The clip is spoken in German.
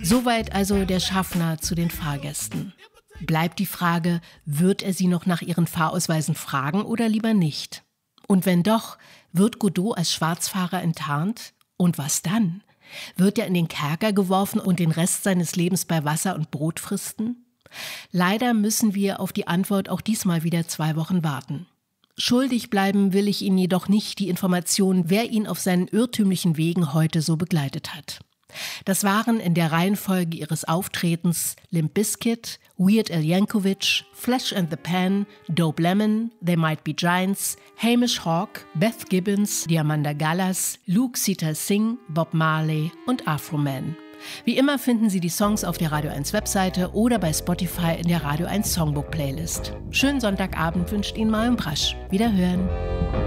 Soweit also der Schaffner zu den Fahrgästen. Bleibt die Frage, wird er sie noch nach ihren Fahrausweisen fragen oder lieber nicht? Und wenn doch, wird Godot als Schwarzfahrer enttarnt? Und was dann? Wird er in den Kerker geworfen und den Rest seines Lebens bei Wasser und Brot fristen? Leider müssen wir auf die Antwort auch diesmal wieder 2 Wochen warten. Schuldig bleiben will ich Ihnen jedoch nicht die Information, wer ihn auf seinen irrtümlichen Wegen heute so begleitet hat. Das waren in der Reihenfolge ihres Auftretens Limp Bizkit, Weird Al Yankovic, Flash and the Pan, Dope Lemon, They Might Be Giants, Hamish Hawk, Beth Gibbons, Diamanda Gallas, Luke Sita Singh, Bob Marley und Afroman. Wie immer finden Sie die Songs auf der Radio 1 Webseite oder bei Spotify in der Radio 1 Songbook Playlist. Schönen Sonntagabend wünscht Ihnen Marion Brasch. Wiederhören.